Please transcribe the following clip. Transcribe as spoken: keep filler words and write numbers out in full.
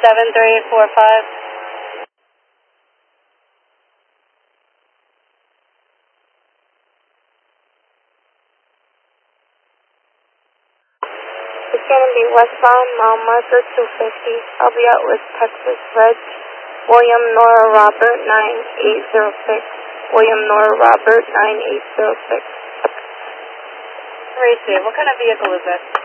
seven three four five. It's going to be westbound, mile marker two fifty. I'll be out with Texas Reg. William Nora Robert nine eight zero six. William Nora Robert nine eight zero six. Racy, what kind of vehicle is this?